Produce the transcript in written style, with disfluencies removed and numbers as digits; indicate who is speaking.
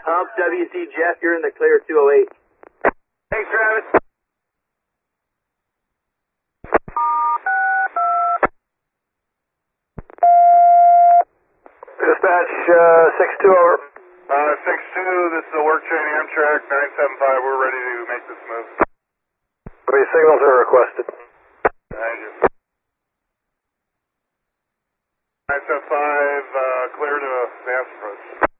Speaker 1: Hump WC Jeff, you're in the clear 208.
Speaker 2: Thanks, Travis.
Speaker 3: Dispatch, 6-2 over.
Speaker 2: 6-2, this is a work train Amtrak 975. We're ready to make this move.
Speaker 3: Three signals are requested.
Speaker 2: Thank you. 975, clear to advance approach.